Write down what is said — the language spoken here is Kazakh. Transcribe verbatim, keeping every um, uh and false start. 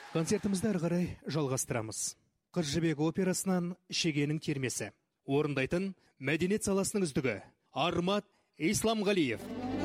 Концертімізді әрі қарай жалғастырамыз. Қыз жібек операсынан Шегенің термесі. Орындайтын мәдениет саласының үздігі Армат Исламғалиев.